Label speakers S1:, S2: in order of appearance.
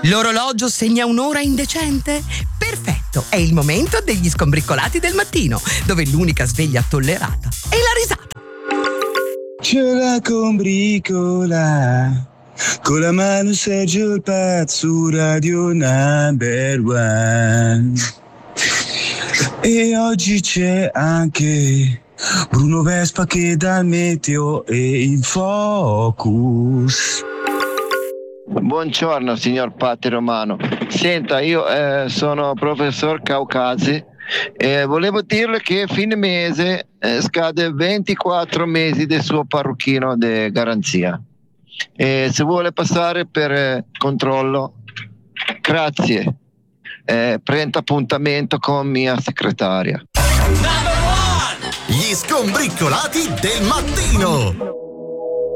S1: L'orologio segna un'ora indecente? Perfetto, è il momento degli skombriccolati del mattino, dove l'unica sveglia tollerata è la risata.
S2: Ce la combricola, con la mano Sergio il pazzo, Radio Number One. E oggi c'è anche Bruno Vespa che dà il meteo e il focus.
S3: Buongiorno signor Patti Romano. Senta, io sono professor Caucasi e volevo dirle che fine mese scade 24 mesi del suo parrucchino di garanzia. E se vuole passare per controllo, grazie. Prenda appuntamento con mia segretaria.
S4: Gli skombriccolati del mattino.